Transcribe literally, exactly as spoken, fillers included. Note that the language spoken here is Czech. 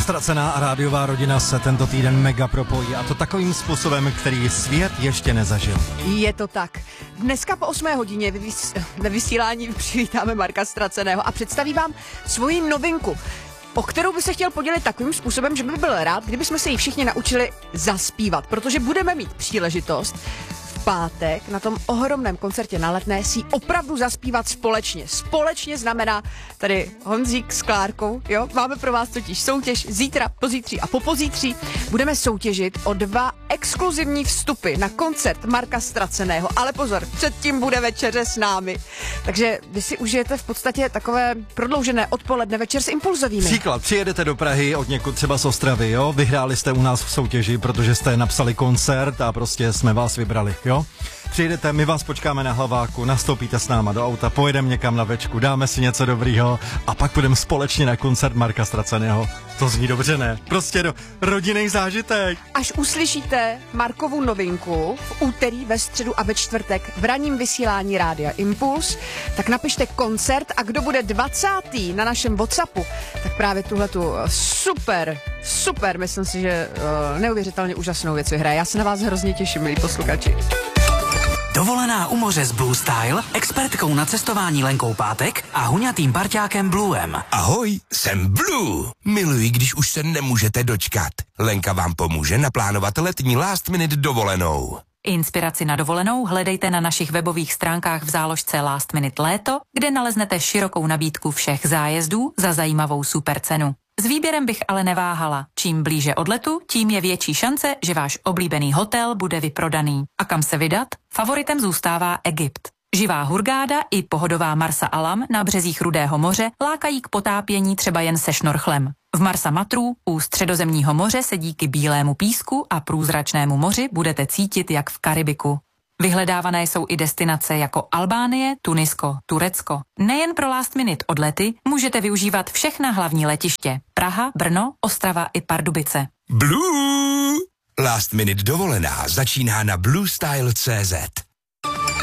Ztracená a rádiová rodina se tento týden mega propojí, a to takovým způsobem, který svět ještě nezažil. Je to tak. Dneska po osmé hodině ve vysílání přivítáme Marka Ztraceného a představí vám svoji novinku, o kterou by se chtěl podělit takovým způsobem, že by byl rád, kdybychom se ji všichni naučili zaspívat, protože budeme mít příležitost v pátek na tom ohromném koncertě na Letné si opravdu zaspívat společně. Společně znamená tady Honzík s Klárkou, jo? Máme pro vás totiž soutěž zítra, pozítří a popozítří. Budeme soutěžit o dva exkluzivní vstupy na koncert Marka Ztraceného, ale pozor, předtím bude večeře s námi. Takže vy si užijete v podstatě takové prodloužené odpoledne večer s Impulzovými. Příklad, přijedete do Prahy od někud třeba z Ostravy, jo? Vyhráli jste u nás v soutěži, protože jste napsali koncert a prostě jsme vás vybrali, jo? Přijedete, my vás počkáme na Hlaváku, nastoupíte s náma do auta, pojedeme někam na večku, dáme si něco dobrýho a pak půjdeme společně na koncert Marka Ztraceného. To zní dobře, ne? Prostě do rodinný zážitek. Až uslyšíte Markovu novinku v úterý, ve středu a ve čtvrtek v ranním vysílání Rádia Impuls, tak napište koncert a kdo bude dvacátý na našem WhatsAppu, tak právě tuhletu super, super, myslím si, že uh, neuvěřitelně úžasnou věc vyhraje. Já se na vás hrozně těším, milí posluchači. Dovolená u moře s Blue Style, expertkou na cestování Lenkou Pátek a huňatým parťákem Bluem. Ahoj, jsem Blue. Miluji, když už se nemůžete dočkat. Lenka vám pomůže naplánovat letní last minute dovolenou. Inspiraci na dovolenou hledejte na našich webových stránkách v záložce Last Minute Léto, kde naleznete širokou nabídku všech zájezdů za zajímavou super cenu. S výběrem bych ale neváhala. Čím blíže odletu, tím je větší šance, že váš oblíbený hotel bude vyprodaný. A kam se vydat? Favoritem zůstává Egypt. Živá hurgáda i pohodová Marsa Alam na březích Rudého moře lákají k potápění třeba jen se šnorchlem. V Marsa Matru u Středozemního moře se díky bílému písku a průzračnému moři budete cítit jak v Karibiku. Vyhledávané jsou i destinace jako Albánie, Tunisko, Turecko. Nejen pro last minute odlety můžete využívat všechna hlavní letiště. Praha, Brno, Ostrava i Pardubice. Blue! Last minute dovolená začíná na blue style tečka cé zet.